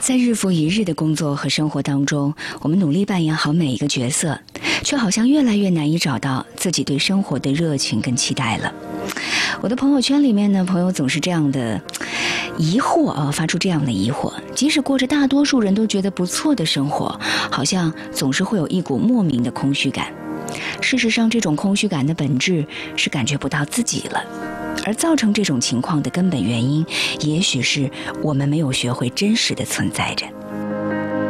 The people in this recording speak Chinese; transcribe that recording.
在日复一日的工作和生活当中，我们努力扮演好每一个角色，却好像越来越难以找到自己对生活的热情跟期待了。我的朋友圈里面呢，朋友总是这样的疑惑啊，发出这样的疑惑：即使过着大多数人都觉得不错的生活，好像总是会有一股莫名的空虚感。事实上，这种空虚感的本质是感觉不到自己了，而造成这种情况的根本原因，也许是我们没有学会真实的存在着。